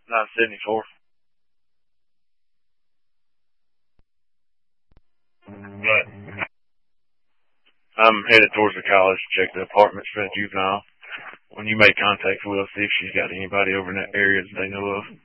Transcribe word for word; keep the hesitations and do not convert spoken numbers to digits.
nine seventy-four. But I'm headed towards the college to check the apartments for that juvenile. When you make contact with, see if she's got anybody over in that area that they know of.